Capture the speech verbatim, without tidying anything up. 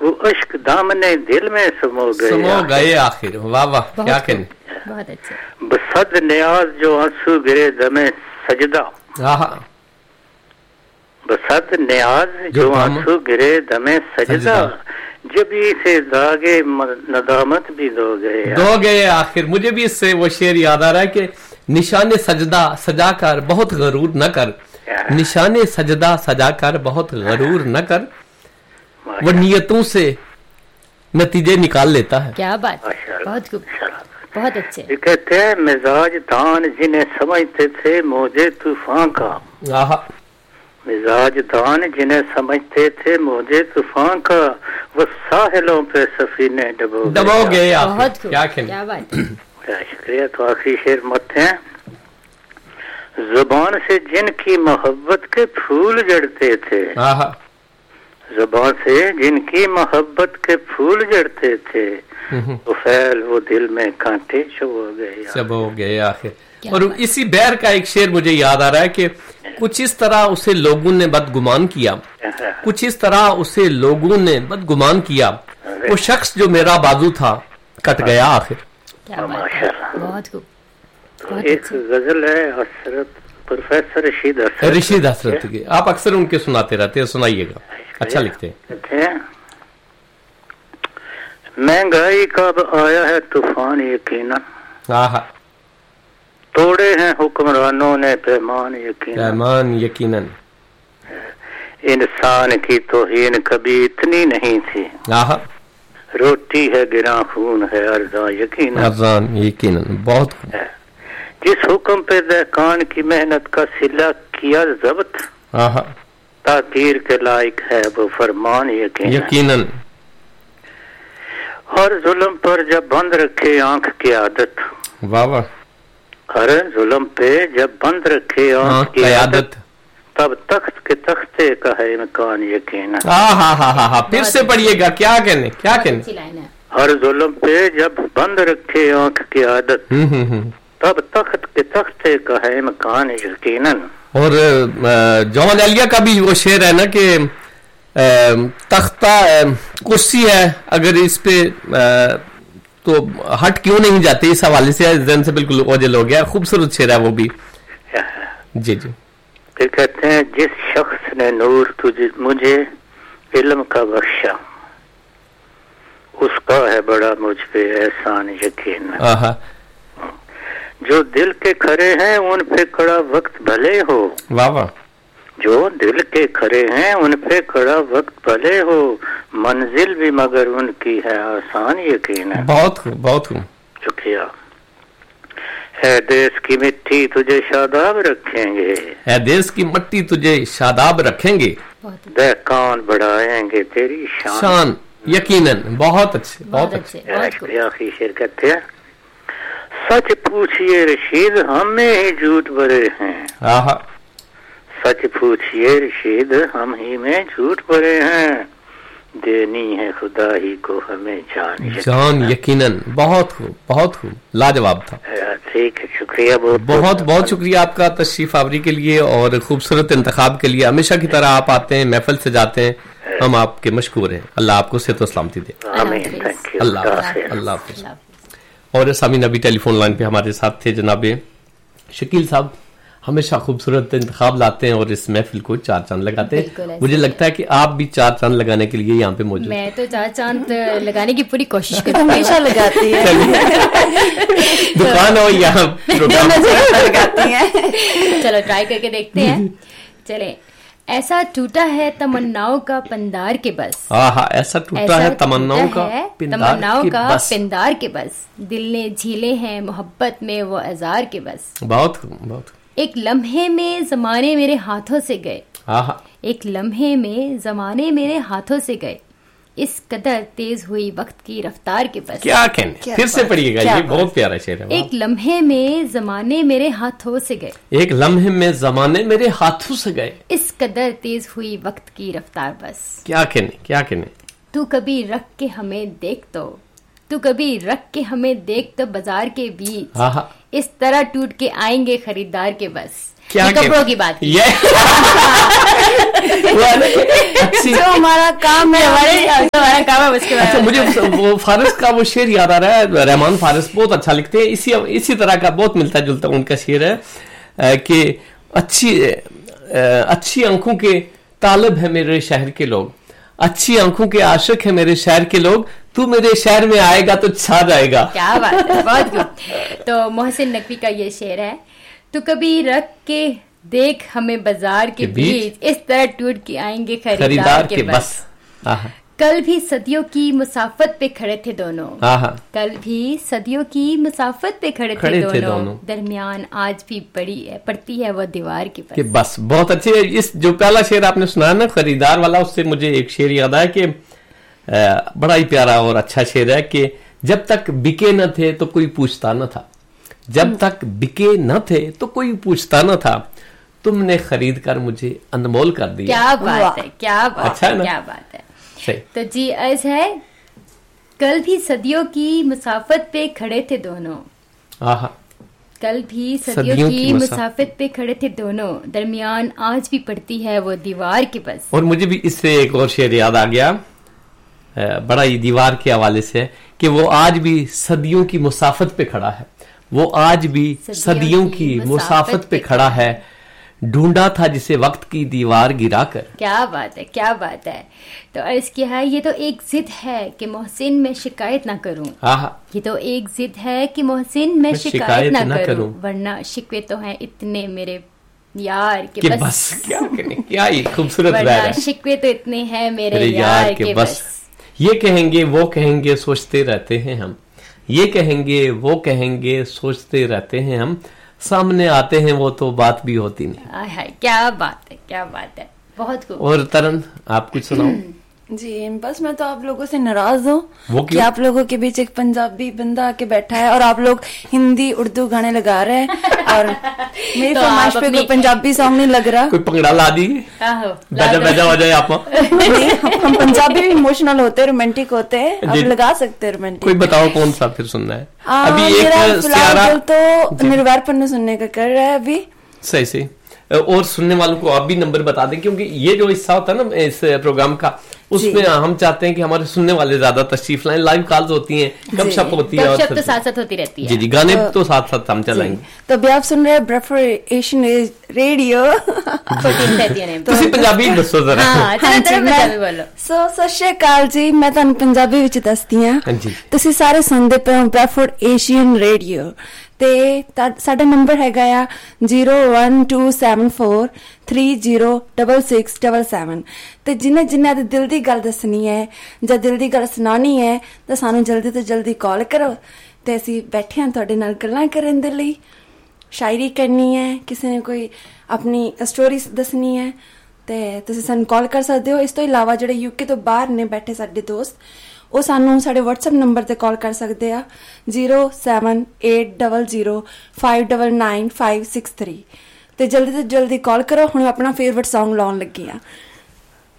वो अश्क दामने दिल में समो गए समो गए आखिर। वाह वाह, क्या कहने, बहुत अच्छे। बसद न्याज जो आंसू गिरे दमे सजदा, बसद न्याज जो आंसू गिरे दमे सजदा, जबी से दागे नदामत भी दो गए दो गए आखिर। मुझे भी इससे वो शेर याद आ रहा है कि निशाने सजदा सजा कर बहुत गरूर न कर, निशाने सजदा सजा कर बहुत गरूर न कर, वो नियतों से नतीजे निकाल लेता है। क्या बात, बहुत खूब, बहुत अच्छे। कहते हैं मिजाज दान जिन्हें समझते थे मौजे तूफान का, मिजाज दान जिन्हें समझते थे मौजे तूफान का, वो साहिलों पे सफीने डबो डबो गए। बहुत क्या क्या बात। शुक्रिया। तो आखिरी शेर मत हैं, जुबान से जिनकी मोहब्बत के फूल जड़ते थे, जुबान से जिनकी मोहब्बत के फूल जड़ते थे, तो फैल वो दिल में कांटे चबो गए चबो गए आखिर। और इसी बैर का एक शेर मुझे याद आ रहा है कि कुछ इस तरह उसे लोगों ने बदगुमान किया, कुछ इस तरह उसे लोगों ने बदगुमान किया, वो शख्स जो मेरा बाजू था कट गया आखिर। बहुत खूब। एक गजल है हसरत, प्रोफेसर रशीद हसरत, रशीद हसरत की, आप अक्सर उनके सुनाते रहते हैं, सुनाइएगा, अच्छा लिखते हैं। महंगाई कब आया है तूफान यकीनन, तोड़े हैं हुक्मरानों ने पैमान यकीनन, पैमान यकीनन, इंसान की तौहीन कभी इतनी नहीं थी, रोटी है गिरा खून है अर्जा यकीनन, अर्जान यकीनन। बहुत जिस हुक्म पे दहकान की मेहनत का सिला किया जब्त, ताकीर के लायक है वो फरमान यकीनन, यकीनन। हर जुल्म पर जब बंद रखे आंख की आदत, वाह वाह, हर जुल्म पे जब बंद रखे आंख की आदत, तब तख्त के तख्ते का है इम्कान यकीनन। हाँ हाँ हाँ हाँ हाँ, फिर से पढ़िएगा, क्या कहने, क्या कहने। हर जुल्म पे जब बंद रखे आंख की आदत, तब तख्त के तख्ते का है इम्कान यकीनन। और जॉन एलिया का भी वो शेर है ना कि तख्ता कुर्सी है, अगर इस पे तो हट क्यों नहीं जाती, इस हवाले से जन से बिल्कुल ओझल हो गया। खूबसूरत शेर है वो भी। जी जी। फिर कहते हैं जिस शख्स ने नूर तुझे मुझे इल्म का बख्शा, उसका है बड़ा मुझ पे एहसान यकीन। जो दिल के खरे हैं उन पे खड़ा वक्त भले हो, वाह वाह, जो दिल के खरे हैं उन पे खड़ा वक्त भले हो, मंजिल भी मगर उनकी है आसान यकीन है। बहुत खूब, बहुत खूब, शुक्रिया। है देश की मिट्टी तुझे शादाब रखेंगे, है देश की मिट्टी तुझे शादाब रखेंगे, दहकान बढ़ाएंगे तेरी शान, शान यकीनन। बहुत अच्छे, बहुत अच्छे। आखिरी शेर कहते हैं सच पूछिए रशीद हम में ही झूठ भरे हैं, सच पूछिए रशीद हम ही में झूठ भरे हैं, देनी है खुदा ही को हमें जान जान यकीनन। बहुत खूब, बहुत खूब, लाजवाब था। ठीक है, शुक्रिया, बहुत बहुत बहुत शुक्रिया आपका तशरीफ आवरी के लिए और खूबसूरत इंतखाब के लिए। हमेशा की तरह आप आते हैं, महफिल से जाते हैं, हम आपके मशकूर हैं। अल्लाह आपको सेहत व सलामती दे। अल्लाह अल्लाह हाफ़िज़। और सामीन अभी टेलीफोन लाइन पे हमारे साथ थे जनाबे शकील साहब, हमेशा खूबसूरत इंतखाब लाते हैं और इस महफिल को चार चांद लगाते हैं। मुझे लगता है कि आप भी चार चांद लगाने के लिए यहाँ पे मौजूद। मैं तो चार चांद लगाने की पूरी कोशिश करती हूँ, हमेशा लगाती है। दुकान हो यहाँ प्रोग्राम लगाती है। चलो ट्राई करके देखते हैं। चले। ऐसा टूटा है तमन्नाओं का पंदार के बस, हाँ, ऐसा टूटा है तमन्नाओं का तमन्नाओं का पिंदार के बस, दिल ने झीले हैं मोहब्बत में वो अजार के बस। बहुत बहुत। एक लम्हे में जमाने मेरे हाथों से गए, एक लम्हे में जमाने मेरे हाथों से गए, इस कदर तेज हुई वक्त की रफ्तार के बस। क्या कहने, फिर से पढ़िएगा, ये बहुत प्यारा शेर है। एक लम्हे में जमाने मेरे हाथों से गए, एक लम्हे में जमाने मेरे हाथों से गए, इस कदर तेज हुई वक्त की रफ्तार बस। क्या कहने, क्या कहने। तू कभी रख के हमें देख तो, तू कभी रख के हमें देख तो बाजार के बीच, इस तरह टूट के आएंगे खरीदार के बस। क्या कपड़ों की बात ये जो हमारा काम है, हमारे हमारा काम सुनाओ उसके बाद। अच्छा, मुझे वो फारिस का वो शेर याद आ रहा है। रहमान फारिस बहुत अच्छा लिखते हैं, इसी इसी तरह का बहुत मिलता जुलता उनका शेर है कि अच्छी अच्छी आंखों के तालिब है मेरे शहर के लोग, अच्छी आंखों के आशिक है मेरे शहर के लोग, तू मेरे शहर में आएगा तो छा जाएगा। क्या बात है, बहुत गुड। तो मोहसिन नकवी का ये शेर है, तू कभी रख के देख हमें बाजार के बीच, इस तरह टूट के आएंगे खरीदार, खरीदार के, के बस। कल भी सदियों की मुसाफत पे खड़े थे दोनों, कल भी सदियों की मुसाफत पे खड़े, खड़े थे, दोनों। थे दोनों दरमियान आज भी बड़ी है पड़ती है वो दीवार की बस। बस बहुत अच्छे। इस जो पहला शेर आपने सुनाया ना खरीदार वाला, उससे मुझे एक शेर याद आया कि बड़ा ही प्यारा और अच्छा शेर है कि जब तक बिके न थे तो कोई पूछता न था, जब तक बिके न थे तो कोई पूछता न था, तुमने खरीद कर मुझे अनमोल कर दिया। क्या बात है, क्या बात अच्छा है, क्या बात है। तो जी अर्ज है, कल भी सदियों की मुसाफत पे खड़े थे दोनों, कल भी सदियों, सदियों की, की मुसाफत पे खड़े थे दोनों, दरमियान आज भी पड़ती है वो दीवार की बस। और मुझे भी इससे एक और शेर याद आ गया, बड़ा ही दीवार के हवाले से, कि वो आज भी सदियों की मुसाफत पे खड़ा है, वो आज भी सदियों की मुसाफत पे खड़ा है, ढूंढा था जिसे वक्त की दीवार गिरा कर। क्या बात है, क्या बात है। तो अर्ज किया है, ये तो एक जिद है कि मोहसिन मैं शिकायत ना करूं, ये तो एक जिद है कि मोहसिन मैं, मैं शिकायत ना, ना करूं, वरना शिकवे तो हैं इतने मेरे यार के, के बस, बस क्या क्या ही खूबसूरत वरना शिकवे तो इतने हैं मेरे, मेरे यार, यार के, के बस।, बस ये कहेंगे वो कहेंगे सोचते रहते हैं हम, ये कहेंगे वो कहेंगे सोचते रहते हैं हम, सामने आते हैं वो तो बात भी होती नहीं। आय हाय, क्या बात है, क्या बात है, बहुत खूब। और तरन आप कुछ सुनाओ। जी बस मैं तो आप लोगों से नाराज हूँ कि आप लोगों के बीच एक पंजाबी बंदा आके बैठा है और आप लोग हिंदी उर्दू गाने लगा रहे हैं और मेरी तो फरमाइश पे कोई पंजाबी सॉन्ग नहीं लग रहा। कोई पंगड़ा ला दी, बजा बजा हो जाए आप। नहीं, हम पंजाबी भी इमोशनल होते हैं, रोमांटिक होते हैं, आप लगा सकते हैं रोमांटिक। कोई बताओ कौन सा फिर सुनना है? आ, अभी एक फिलहाल तो निर्वार पन्नू सुनने का कर रहा है अभी। सही सही। और सुनने वालों को आप भी नंबर बता दें, क्योंकि ये जो हिस्सा होता है ना इस प्रोग्राम का, उसमें हम चाहते हैं कि हमारे सुनने वाले ज्यादा तशरीफ लाएं। लाइव कॉल्स होती हैं, गपशप होती है, गपशप तो साथ साथ होती रहती है। जी जी, गाने तो, तो साथ साथ हम चलाएंगे। तो अभी आप सुन रहे हैं ब्रेफर एशियन रेडियो। ਤੁਸੀਂ ਪੰਜਾਬੀ ਦੱਸੋ ਜ਼ਰਾ। ਹਾਂ ਪੰਜਾਬੀ ਬੋਲੋ। ਸੋ ਸਤਿ ਸ਼੍ਰੀ ਅਕਾਲ ਜੀ, ਮੈਂ ਤੁਹਾਨੂੰ ਪੰਜਾਬੀ ਵਿੱਚ ਦੱਸਦੀ ਹਾਂ। ਤੁਸੀਂ ਸਾਰੇ ਸੁਣਦੇ ਪਏ ਹੋ ਬ੍ਰੈਫੋਰਡ ਏਸ਼ੀਅਨ ਰੇਡੀਓ ਤੇ ਸਾਡਾ ਨੰਬਰ ਹੈਗਾ ਆ zero one two seven four three zero double six double seven. ਤੇ ਜਿਨ੍ਹਾਂ ਜਿਨ੍ਹਾਂ ਦੇ ਦਿਲ ਦੀ ਗੱਲ ਦੱਸਣੀ ਹੈ ਜਾਂ ਦਿਲ ਦੀ ਗੱਲ ਸੁਣਾਉਣੀ ਹੈ ਤਾਂ ਸਾਨੂੰ ਜਲਦੀ ਤੋਂ ਜਲਦੀ ਕਾਲ ਕਰੋ ਤੇ ਅਸੀਂ ਬੈਠੇ ਹਾਂ ਤੁਹਾਡੇ ਨਾਲ ਗੱਲਾਂ ਕਰਨ ਦੇ ਲਈ। ਸ਼ਾਇਰੀ ਕਰਨੀ ਹੈ, ਕਿਸੇ ਨੇ ਕੋਈ ਆਪਣੀ ਸਟੋਰੀ ਦੱਸਣੀ ਹੈ ਤੇ ਤੁਸੀਂ ਸਾਨੂੰ ਕਾਲ ਕਰ ਸਕਦੇ ਹੋ। ਇਸ ਤੋਂ ਇਲਾਵਾ ਜਿਹੜੇ ਯੂਕੇ ਤੋਂ ਬਾਹਰ ਨੇ ਬੈਠੇ ਸਾਡੇ ਦੋਸਤ, ਉਹ ਸਾਨੂੰ ਸਾਡੇ WhatsApp ਨੰਬਰ ਤੇ ਕਾਲ ਕਰ ਸਕਦੇ ਆ zero seven eight double zero five double nine five six three ਤੇ ਜਲਦੀ ਤੋਂ ਜਲਦੀ ਕਾਲ ਕਰੋ। ਹੁਣ ਆਪਣਾ ਫੇਵਰਟ ਸੌਂਗ ਲਾਉਣ ਲੱਗੀ ਆ।